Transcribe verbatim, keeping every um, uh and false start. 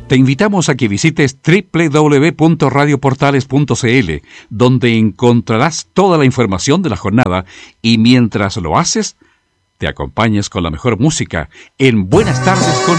Te invitamos a que visites doble u doble u doble u punto radio portales punto c l, donde encontrarás toda la información de la jornada y mientras lo haces, te acompañes con la mejor música en Buenas tardes con